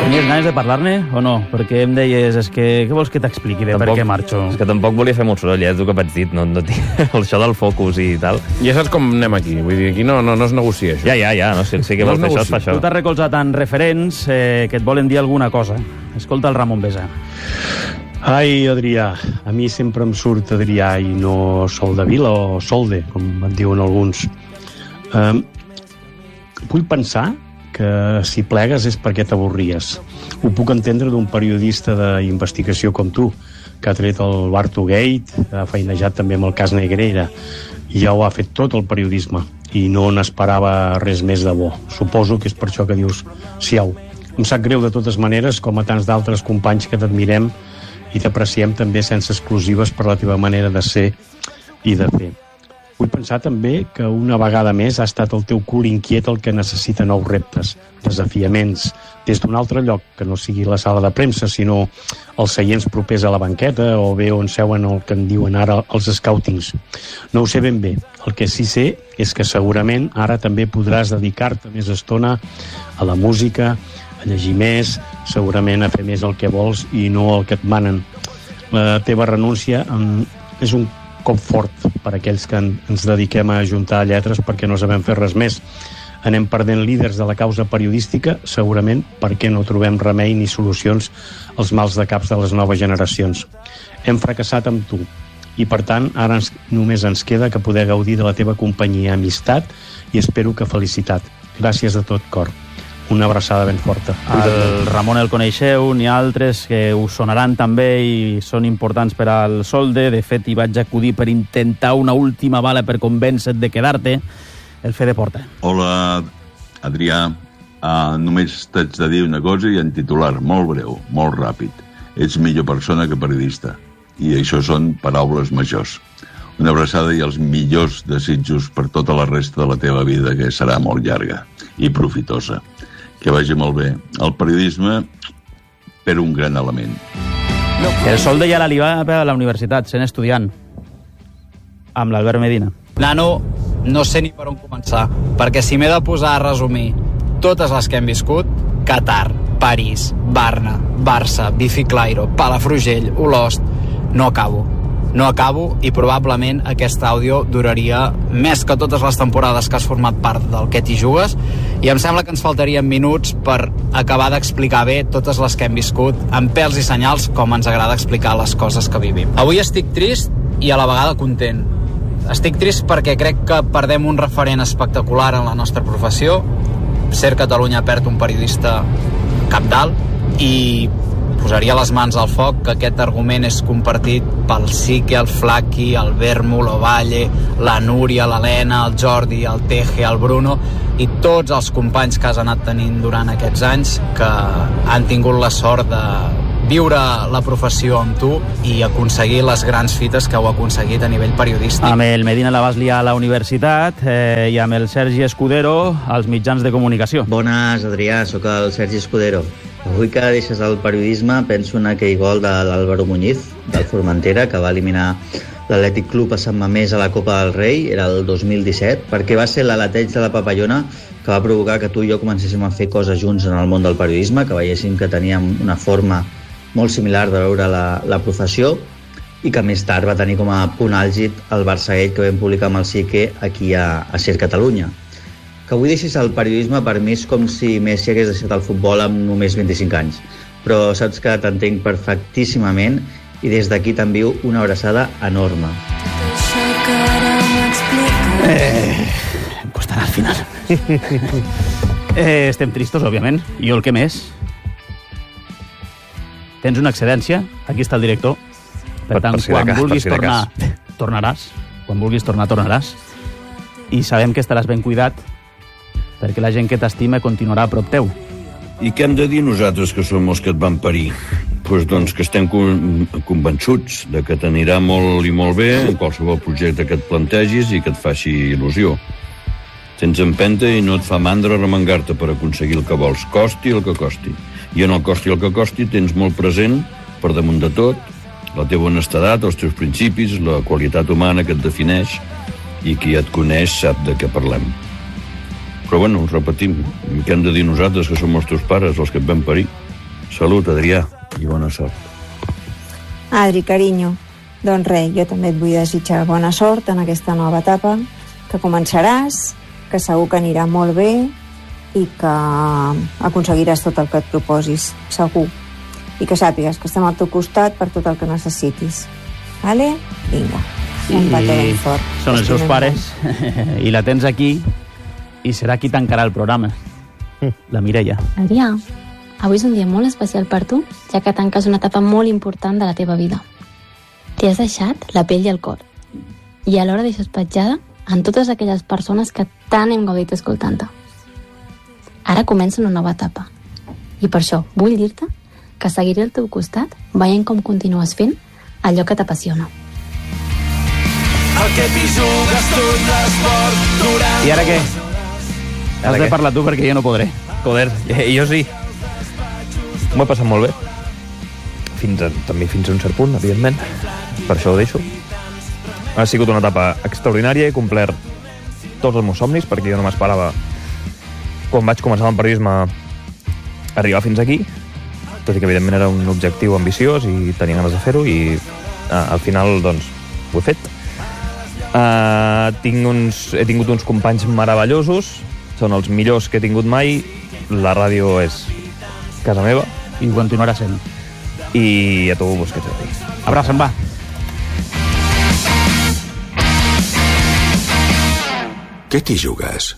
Tenies ganes de parlar-ne o no? Perquè em deies, què vols que t'expliqui de per què marxo? És que tampoc volia fer molt soroll, és el que vaig dir, no això del focus i tal. Ja saps com anem aquí, vull dir, aquí no es negocia això. Ja, no sé què vols fer això, es fa això. Tu t'has recolzat en referents que et volen dir alguna cosa. Escolta el Ramon Besa. Ai, Adrià, a mi sempre em surt Adrià i no Soldevila o Solde, com en diuen alguns. Vull pensar que si plegues és perquè t'avorries. Ho puc entendre d'un periodista d'investigació com tu, que ha tret el Bartogate, ha feinejat també amb el cas Negreira, i ja ho ha fet tot el periodisme, i no n'esperava res més de bo. Suposo que és per això que dius siau. Em sap greu de totes maneres, com a tants d'altres companys que t'admirem i t'apreciem també sense exclusives per la teva manera de ser i de fer. Vull pensar també que una vegada més ha estat el teu cul inquiet el que necessita nous reptes, desafiaments, des d'un altre lloc, que no sigui la sala de premsa, sinó els seients propers a la banqueta o bé on seuen el que en diuen ara els scoutings. No ho sé ben bé. El que sí sé és que segurament ara també podràs dedicar-te més estona a la música, a llegir més, segurament a fer més el que vols i no el que et manen. La teva renúncia és un cop fort per a aquells que ens dediquem a ajuntar lletres perquè no sabem fer res més. Anem perdent líders de la causa periodística, segurament perquè no trobem remei ni solucions als mals de caps de les noves generacions. Hem fracassat amb tu i, per tant, ara només ens queda que poder gaudir de la teva companyia, amistat i espero que felicitat. Gràcies de tot cor. Una abraçada ben forta. El Ramon el coneixeu, n'hi ha altres que us sonaran també i són importants per al Solde. De fet, hi vaig acudir per intentar una última bala per convèncer de quedar-te. El Fede Porta. Hola, Adrià. Només t'haig de dir una cosa i en titular, molt breu, molt ràpid. Ets millor persona que periodista. I això són paraules majors. Una abraçada i els millors desitjos per tota la resta de la teva vida, que serà molt llarga i profitosa. Que vagi molt bé. El periodisme per un gran element. El Solde ja la va a la universitat, sent estudiant, amb l'Albert Medina. Nano, no sé ni per on començar, perquè si m'he de posar a resumir totes les que hem viscut, Qatar, París, Varna, Barça, Bificlairo, Palafrugell, Olost, no acabo i probablement aquest àudio duraria més que totes les temporades que has format part del Que t'hi jugues, i em sembla que ens faltarien minuts per acabar d'explicar bé totes les que hem viscut, amb pèls i senyals, com ens agrada explicar les coses que vivim. Avui estic trist i a la vegada content. Estic trist perquè crec que perdem un referent espectacular en la nostra professió. Ser Catalunya perd un periodista cabdalt i posaria les mans al foc que aquest argument és compartit pel Sique, el Flaqui, el Bermu, l'Ovalle, la Núria, l'Helena, el Jordi, el Teje, el Bruno i tots els companys que has anat tenint durant aquests anys que han tingut la sort de viure la professió amb tu i aconseguir les grans fites que heu aconseguit a nivell periodístic. Amb el Medina la vas liar a la universitat i amb el Sergi Escudero als mitjans de comunicació. Bones, Adrià, sóc el Sergi Escudero. Avui que deixes el periodisme penso en aquell gol de l'Álvaro Muñiz, del Formentera, que va eliminar l'Atlètic Club a Sant Mamés a la Copa del Rei, era el 2017, perquè va ser l'aleteig de la papallona que va provocar que tu i jo comencéssim a fer coses junts en el món del periodisme, que veiéssim que teníem una forma molt similar de veure la professió i que més tard va tenir com a punt àlgid el Barça-Gate que vam publicar amb el Sique aquí a Ser Catalunya. Que avui deixis el periodisme per mi és com si Messi hagués deixat el futbol amb només 25 anys. Però saps que t'entenc perfectíssimament i des d'aquí t'envio una abraçada enorme. Em costarà al final. Estem tristos, òbviament. Jo el que més. Tens una excedència, aquí està el director. Per tant, quan vulguis tornar, tornaràs. Quan vulguis tornar, tornaràs. I sabem que estaràs ben cuidat, perquè la gent que t'estima continuarà a prop teu. I què hem de dir nosaltres que som els que et van parir? Doncs que estem convençuts de que t'anirà molt i molt bé en qualsevol projecte que et plantegis i que et faci il·lusió. Tens empenta i no et fa mandra remengar-te per aconseguir el que vols, costi el que costi. I en el costi el que costi tens molt present, per damunt de tot, la teva honestedat, els teus principis, la qualitat humana que et defineix i qui et coneix sap de què parlem. Però bueno, repetim, què hem de dir nosaltres, que som els teus pares, els que et vam parir? Salut, Adrià, i bona sort. Adri, carinyo, doncs res, jo també et vull desitjar bona sort en aquesta nova etapa, que començaràs, que segur que anirà molt bé i que aconseguiràs tot el que et proposis, segur. I que sàpigues que estem al teu costat per tot el que necessitis. Vale? Vinga, un petó ben fort. Són els seus pares i la tens aquí i serà qui tancarà el programa. La Mireia. Adrià, avui és un dia molt especial per tu, ja que tanques una etapa molt important de la teva vida. T'hi has deixat la pell i el cor. I alhora deixes petjada en totes aquelles persones que tant hem gaudit escoltant-te. Ara comença una nova etapa. I per això vull dir-te que seguiré al teu costat veient com continues fent allò que t'apassiona. I ara què? Has de parlar tu perquè jo no podré. Joder, jo sí. M'ho he passat molt bé. També fins a un cert punt, evidentment. Per això ho deixo. Ha sigut una etapa extraordinària, he complert tots els meus somnis, perquè jo no m'esperava, quan vaig començar el periodisme, arribar fins aquí, tot i que evidentment era un objectiu ambiciós i tenia ganes de fer-ho, i al final, doncs, ho he fet. He tingut uns companys meravellosos, són els millors que he tingut mai, la ràdio és casa meva. I continuarà sent. I a tu vos que ets a dir. Abraça'm, va. Què t'hi jugues?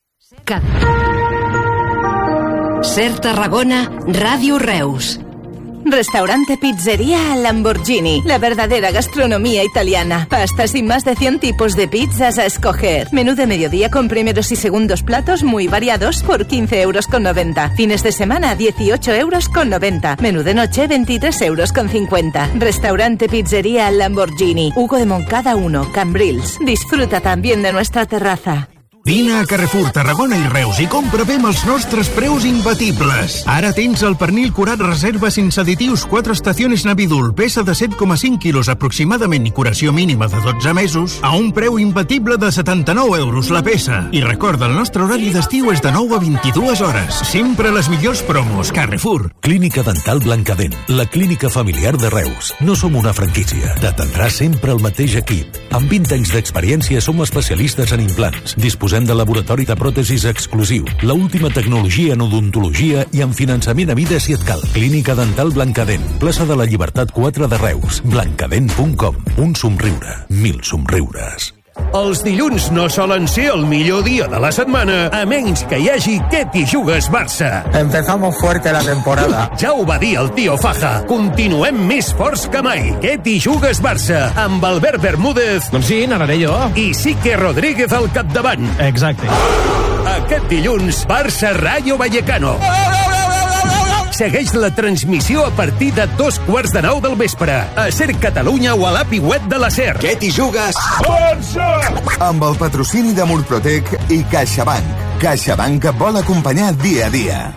Ser Tarragona, Ràdio Reus. Restaurante Pizzería Lamborghini, la verdadera gastronomía italiana. Pastas y más de 100 tipos de pizzas a escoger. Menú de mediodía con primeros y segundos platos muy variados por 15,90 €. Fines de semana 18,90 €. Menú de noche 23,50 €. Restaurante Pizzería Lamborghini, Hugo de Moncada 1, Cambrils. Disfruta también de nuestra terraza. Vine a Carrefour, Tarragona i Reus i compra bé amb els nostres preus imbatibles. Ara tens el pernil curat reserva sense additius 4 estacions Navidul, peça de 7,5 quilos aproximadament i curació mínima de 12 mesos, a un preu imbatible de 79 € la peça. I recorda, el nostre horari d'estiu és de 9 a 22 hores. Sempre les millors promos, Carrefour. Clínica Dental Blancadent, la clínica familiar de Reus. No som una franquícia. T'atendrà sempre el mateix equip. Amb 20 anys d'experiència som especialistes en implants. Disposem de laboratori de pròtesis exclusiu, la última tecnologia en odontologia i en finançament a mida si et cal. Clínica Dental Blancadent, plaça de la Llibertat 4 de Reus. Blancadent.com. Un somriure, 1000 somriures. Els dilluns no solen ser el millor dia de la setmana, a menys que hi hagi Què t'hi jugues, Barça. Empezamos fuerte la temporada. Ja ho va dir el tio Faja. Continuem més forts que mai. Què t'hi jugues, Barça? Amb Albert Bermúdez. Doncs sí, n'anaré jo. I Sique Rodríguez al capdavant. Exacte. Aquest dilluns, Barça Rayo Vallecano. Segueix la transmissió a partir de 8:15 del vespre. A Ser Catalunya o a l'API web de la Ser. Què t'hi jugues? Barça! Amb el patrocini de Murprotec i CaixaBank. CaixaBank et vol acompanyar dia a dia.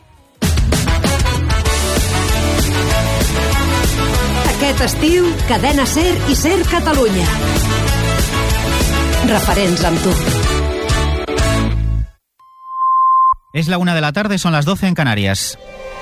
Aquest estiu, Cadena Ser i Ser Catalunya. Referents amb tu. Es la 1 de la tarde, son las 12 en Canarias.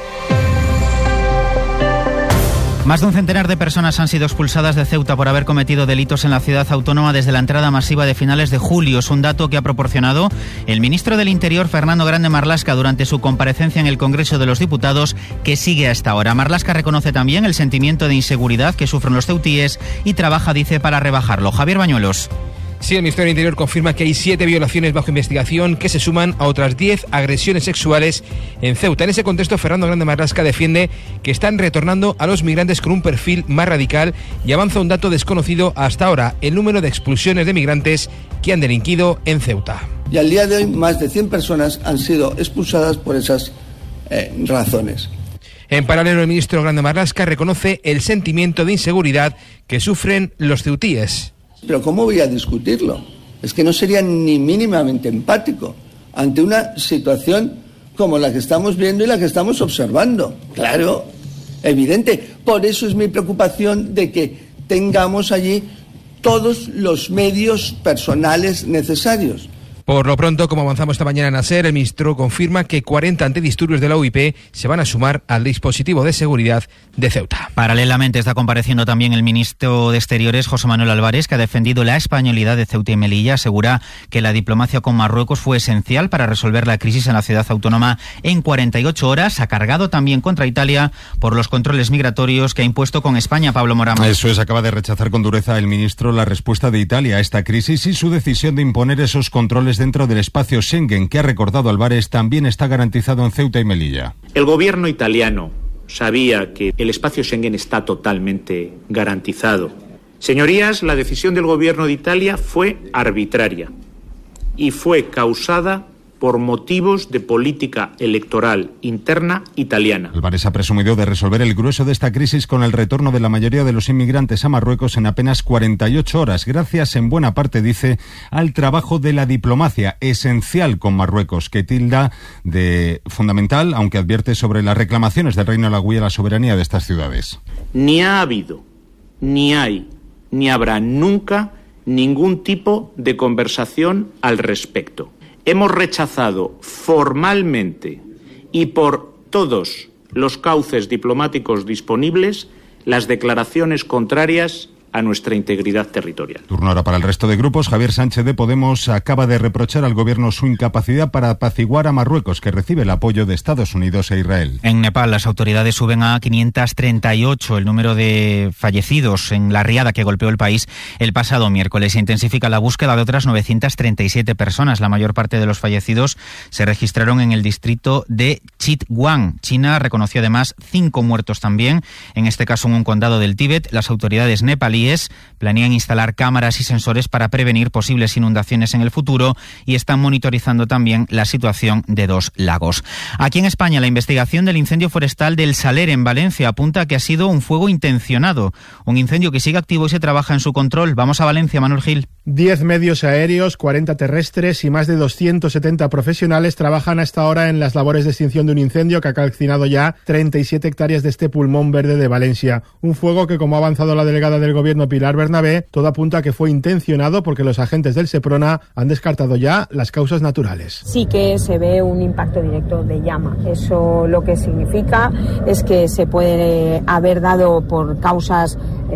Más de un centenar de personas han sido expulsadas de Ceuta por haber cometido delitos en la ciudad autónoma desde la entrada masiva de finales de julio. Es un dato que ha proporcionado el ministro del Interior, Fernando Grande Marlaska, durante su comparecencia en el Congreso de los Diputados, que sigue hasta ahora. Marlaska reconoce también el sentimiento de inseguridad que sufren los ceutíes y trabaja, dice, para rebajarlo. Javier Bañuelos. Sí, el Ministerio del Interior confirma que hay 7 violaciones bajo investigación que se suman a otras 10 agresiones sexuales en Ceuta. En ese contexto, Fernando Grande Marlaska defiende que están retornando a los migrantes con un perfil más radical y avanza un dato desconocido hasta ahora: el número de expulsiones de migrantes que han delinquido en Ceuta. Y al día de hoy, más de 100 personas han sido expulsadas por esas razones. En paralelo, el ministro Grande Marlaska reconoce el sentimiento de inseguridad que sufren los ceutíes. Pero ¿cómo voy a discutirlo? Es que no sería ni mínimamente empático ante una situación como la que estamos viendo y la que estamos observando. Claro, evidente. Por eso es mi preocupación de que tengamos allí todos los medios personales necesarios. Por lo pronto, como avanzamos esta mañana en ASER, el ministro confirma que 40 antidisturbios de la UIP se van a sumar al dispositivo de seguridad de Ceuta. Paralelamente está compareciendo también el ministro de Exteriores, José Manuel Álvarez, que ha defendido la españolidad de Ceuta y Melilla. Asegura que la diplomacia con Marruecos fue esencial para resolver la crisis en la ciudad autónoma en 48 horas. Ha cargado también contra Italia por los controles migratorios que ha impuesto con España. Pablo Morán. Eso es, acaba de rechazar con dureza el ministro la respuesta de Italia a esta crisis y su decisión de imponer esos controles dentro del espacio Schengen, que ha recordado Álvarez también está garantizado en Ceuta y Melilla. El gobierno italiano sabía que el espacio Schengen está totalmente garantizado. Señorías, la decisión del gobierno de Italia fue arbitraria y fue causada por motivos de política electoral interna italiana. Álvarez ha presumido de resolver el grueso de esta crisis con el retorno de la mayoría de los inmigrantes a Marruecos en apenas 48 horas, gracias en buena parte, dice, al trabajo de la diplomacia esencial con Marruecos, que tilda de fundamental, aunque advierte sobre las reclamaciones del Reino Alauí a la soberanía de estas ciudades. Ni ha habido, ni hay, ni habrá nunca ningún tipo de conversación al respecto. Hemos rechazado formalmente y por todos los cauces diplomáticos disponibles las declaraciones contrarias a nuestra integridad territorial. Turno ahora para el resto de grupos. Javier Sánchez de Podemos acaba de reprochar al gobierno su incapacidad para apaciguar a Marruecos, que recibe el apoyo de Estados Unidos e Israel. En Nepal, las autoridades suben a 538 el número de fallecidos en la riada que golpeó el país el pasado miércoles. Se intensifica la búsqueda de otras 937 personas. La mayor parte de los fallecidos se registraron en el distrito de Chitwan. China reconoció además 5 muertos también, en este caso en un condado del Tíbet. Las autoridades nepalíes planean instalar cámaras y sensores para prevenir posibles inundaciones en el futuro y están monitorizando también la situación de 2 lagos. Aquí en España, la investigación del incendio forestal del Saler en Valencia apunta a que ha sido un fuego intencionado, un incendio que sigue activo y se trabaja en su control. Vamos a Valencia, Manuel Gil. 10 medios aéreos, 40 terrestres y más de 270 profesionales trabajan hasta ahora en las labores de extinción de un incendio que ha calcinado ya 37 hectáreas de este pulmón verde de Valencia. Un fuego que, como ha avanzado la delegada del Gobierno Pilar Bernabé, todo apunta a que fue intencionado porque los agentes del Seprona han descartado ya las causas naturales. Sí que se ve un impacto directo de llama. Eso lo que significa es que se puede haber dado por causas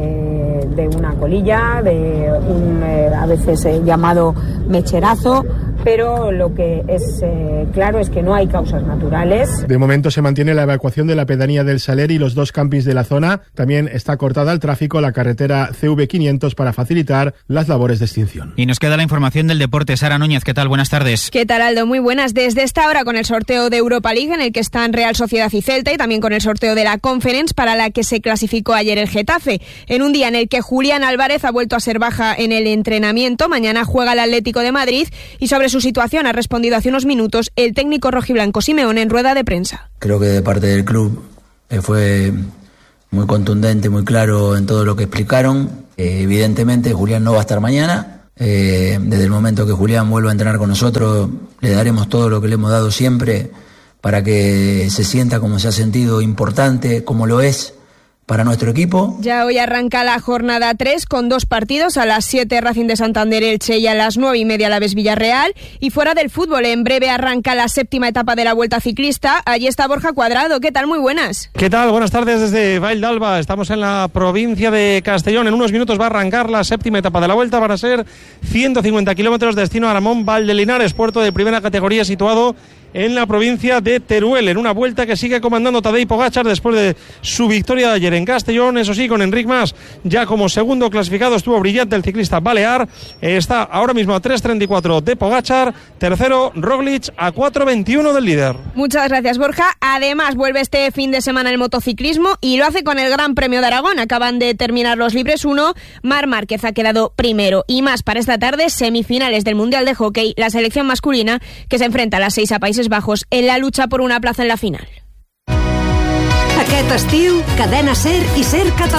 de una colilla, de un a veces llamado mecherazo, pero lo que es claro es que no hay causas naturales. De momento se mantiene la evacuación de la pedanía del Saler y los 2 campings de la zona. También está cortada al tráfico la carretera CV500 para facilitar las labores de extinción. Y nos queda la información del deporte. Sara Núñez, ¿qué tal? Buenas tardes. ¿Qué tal, Aldo? Muy buenas. Desde esta hora con el sorteo de Europa League, en el que están Real Sociedad y Celta, y también con el sorteo de la Conference, para la que se clasificó ayer el Getafe. En un día en el que Julián Álvarez ha vuelto a ser baja en el entrenamiento. Mañana juega el Atlético de Madrid y sobre su situación ha respondido hace unos minutos el técnico rojiblanco Simeone en rueda de prensa. Creo que de parte del club fue muy contundente, muy claro en todo lo que explicaron. Evidentemente Julián no va a estar mañana. Desde el momento que Julián vuelva a entrenar con nosotros, le daremos todo lo que le hemos dado siempre para que se sienta como se ha sentido, importante, como lo es para nuestro equipo. Ya hoy arranca la jornada 3 con 2 partidos, a las 7 Racing de Santander Elche y a las 9:30 Alavés Villarreal. Y fuera del fútbol, en breve arranca la 7ª etapa de la Vuelta Ciclista. Allí está Borja Cuadrado. ¿Qué tal? Muy buenas. ¿Qué tal? Buenas tardes desde Vall d'Alba. Estamos en la provincia de Castellón. En unos minutos va a arrancar la 7ª etapa de la Vuelta. Van a ser 150 kilómetros, destino a Aramón Valdelinares, puerto de primera categoría situado en la provincia de Teruel, en una vuelta que sigue comandando Tadej Pogačar después de su victoria de ayer en Castellón. Eso sí, con Enric Mas ya como segundo clasificado. Estuvo brillante el ciclista balear. Está ahora mismo a 3:34 de Pogačar. Tercero Roglic, a 4:21 del líder. Muchas gracias, Borja. Además, vuelve este fin de semana el motociclismo y lo hace con el Gran Premio de Aragón. Acaban de terminar los Libres 1. Marc Márquez ha quedado primero. Y más para esta tarde, semifinales del Mundial de Hockey, la selección masculina que se enfrenta a las 6 a Países Bajos en la lucha por una plaza en la final. Aquest estiu, Cadena SER i SER Catalunya.